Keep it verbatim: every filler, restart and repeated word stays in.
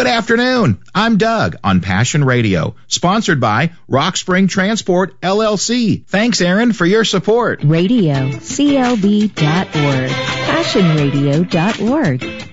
Good afternoon. I'm Doug on Passion Radio, sponsored by Rock Spring Transport, L L C. Thanks, Aaron, for your support. Radio, C L B dot org, passion radio dot org.